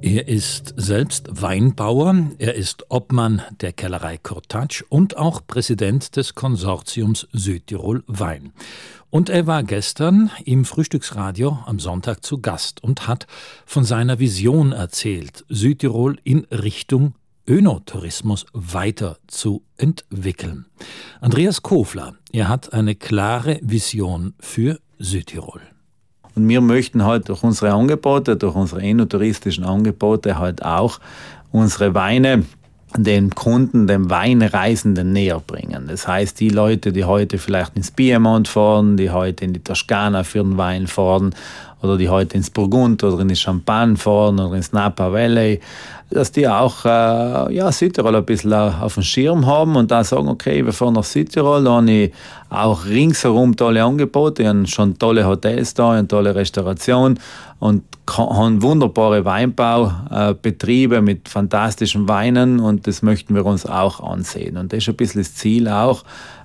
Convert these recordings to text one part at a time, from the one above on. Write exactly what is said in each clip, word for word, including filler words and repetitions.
Er ist selbst Weinbauer, er ist Obmann der Kellerei Kurtatsch und auch Präsident des Konsortiums Südtirol Wein. Und er war gestern im Frühstücksradio am Sonntag zu Gast und hat von seiner Vision erzählt, Südtirol in Richtung Önotourismus weiter zu entwickeln. Andreas Kofler, er hat eine klare Vision für Südtirol. Und wir möchten halt durch unsere Angebote, durch unsere enotouristischen Angebote halt auch unsere Weine den Kunden, den Weinreisenden näher bringen. Das heißt, die Leute, die heute vielleicht ins Piemont fahren, die heute in die Toskana für den Wein fahren oder die heute ins Burgund oder in die Champagne fahren oder ins Napa Valley, dass die auch äh, ja, Südtirol ein bisschen auf dem Schirm haben und dann sagen, okay, wir fahren nach Südtirol, da habe ich auch ringsherum tolle Angebote, ich habe schon tolle Hotels da, eine tolle Restauration und haben wunderbare Weinbaubetriebe mit fantastischen Weinen und das möchten wir uns auch ansehen. Und das ist ein bisschen das Ziel auch,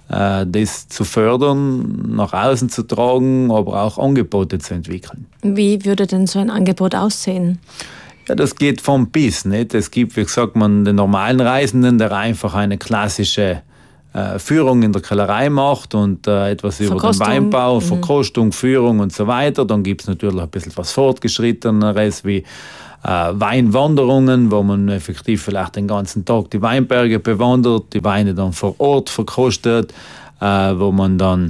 das zu fördern, nach außen zu tragen, aber auch Angebote zu entwickeln. Wie würde denn so ein Angebot aussehen? Ja, das geht vom bis. Nicht? Es gibt, wie gesagt, man den normalen Reisenden, der einfach eine klassische äh, Führung in der Kellerei macht und äh, etwas über den Weinbau, mhm. Verkostung, Führung und so weiter. Dann gibt es natürlich ein bisschen was Fortgeschritteneres wie äh, Weinwanderungen, wo man effektiv vielleicht den ganzen Tag die Weinberge bewandert, die Weine dann vor Ort verkostet, äh, wo man dann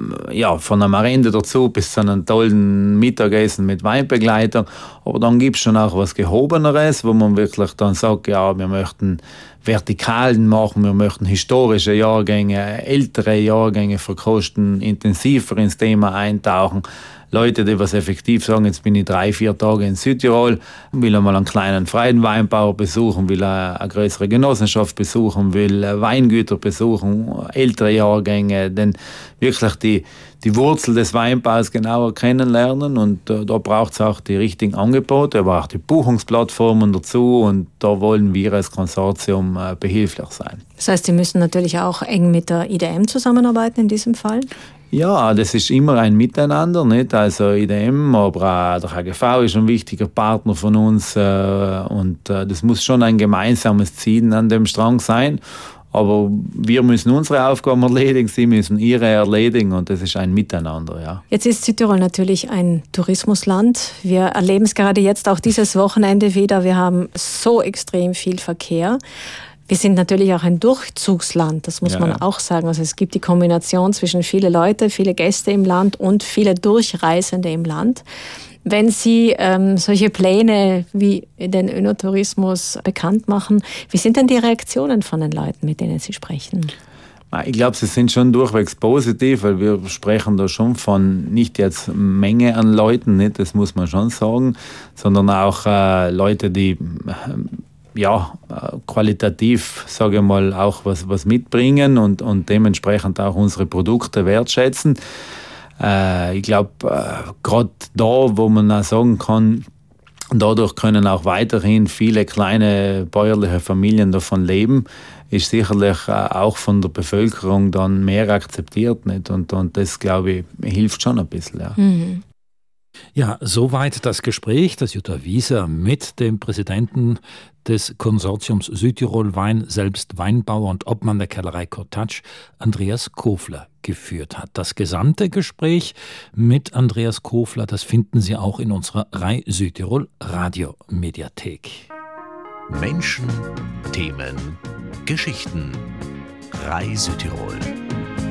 ja, von einem Marende dazu bis zu einem tollen Mittagessen mit Weinbegleitung. Aber dann gibt es schon auch was Gehobeneres, wo man wirklich dann sagt, ja, wir möchten Vertikalen machen, wir möchten historische Jahrgänge, ältere Jahrgänge verkosten, intensiver ins Thema eintauchen. Leute, die was effektiv sagen, jetzt bin ich drei, vier Tage in Südtirol, will einmal einen kleinen freien Weinbauer besuchen, will eine, eine größere Genossenschaft besuchen, will Weingüter besuchen, ältere Jahrgänge, denn wirklich die, die Wurzel des Weinbaus genauer kennenlernen und äh, da braucht es auch die richtigen Angebote, aber auch die Buchungsplattformen dazu und da wollen wir als Konsortium äh, behilflich sein. Das heißt, Sie müssen natürlich auch eng mit der I D M zusammenarbeiten in diesem Fall? Ja, das ist immer ein Miteinander, nicht? Also I D M, aber auch der H G V ist ein wichtiger Partner von uns äh, und äh, das muss schon ein gemeinsames Ziehen an dem Strang sein. Aber wir müssen unsere Aufgaben erledigen, sie müssen ihre erledigen und das ist ein Miteinander, ja. Jetzt ist Südtirol natürlich ein Tourismusland. Wir erleben es gerade jetzt auch dieses Wochenende wieder. Wir haben so extrem viel Verkehr. Wir sind natürlich auch ein Durchzugsland, das muss ja, man ja. auch sagen. Also es gibt die Kombination zwischen viele Leute, viele Gäste im Land und viele Durchreisende im Land. Wenn Sie ähm, solche Pläne wie den Önotourismus bekannt machen, wie sind denn die Reaktionen von den Leuten, mit denen Sie sprechen? Ich glaube, sie sind schon durchwegs positiv, weil wir sprechen da schon von nicht jetzt Menge an Leuten, nicht, das muss man schon sagen, sondern auch äh, Leute, die äh, ja, qualitativ, sage ich mal, auch was, was mitbringen und, und dementsprechend auch unsere Produkte wertschätzen. Äh, ich glaube, äh, gerade da, wo man auch sagen kann, dadurch können auch weiterhin viele kleine bäuerliche Familien davon leben, ist sicherlich äh, auch von der Bevölkerung dann mehr akzeptiert. Nicht? Und, und das, glaube ich, hilft schon ein bisschen. Ja. Mhm. Ja, soweit das Gespräch, das Jutta Wieser mit dem Präsidenten des Konsortiums Südtirol Wein, selbst Weinbauer und Obmann der Kellerei Kurtatsch, Andreas Kofler, geführt hat. Das gesamte Gespräch mit Andreas Kofler, das finden Sie auch in unserer R A I Südtirol Radiomediathek. Menschen, Themen, Geschichten. R A I Südtirol.